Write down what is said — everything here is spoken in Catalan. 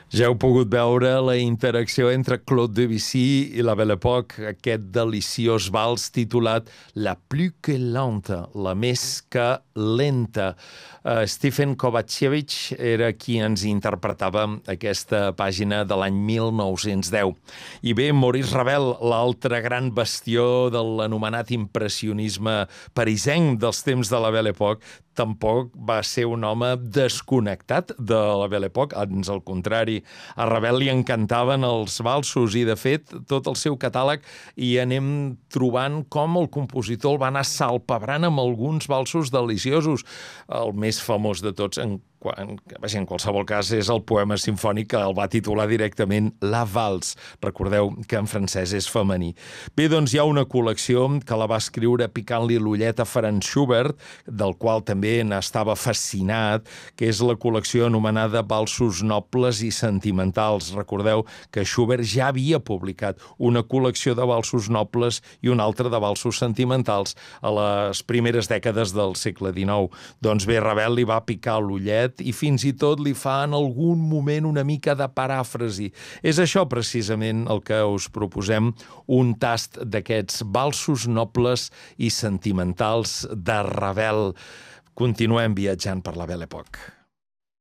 Ja heu pogut veure la interacció entre Claude Debussy i la Belle Époque, aquest deliciós vals titulat La plus que lente, la més que lenta. Stephen Kovacevic era qui ens interpretava aquesta pàgina de l'any 1910. I bé, Maurice Ravel, l'altre gran bastió de l'anomenat impressionisme parisenc dels temps de la Belle Époque, tampoc va ser un home desconnectat de la Belle Époque, ans al contrari. A Ravel li encantaven els valsos i, de fet, tot el seu catàleg i anem trobant com el compositor el va anar salpebrant amb alguns valsos deliciosos. El més famós de tots, en qualsevol cas, és el poema simfònic que el va titular directament La Valse. Recordeu que en francès és femení. Bé, doncs hi ha una col·lecció que la va escriure picant-li l'ullet a Franz Schubert, del qual també n'estava fascinat, que és la col·lecció anomenada Valsos nobles i sentimentals. Recordeu que Schubert ja havia publicat una col·lecció de valsos nobles i una altra de valsos sentimentals a les primeres dècades del segle XIX. Doncs bé, Ravel li va picar l'ullet i fins i tot li fa en algun moment una mica de paràfrasi. És això precisament el que us proposem, un tast d'aquests valsos nobles i sentimentals de Ravel. Continuem viatjant per la Belle Époque.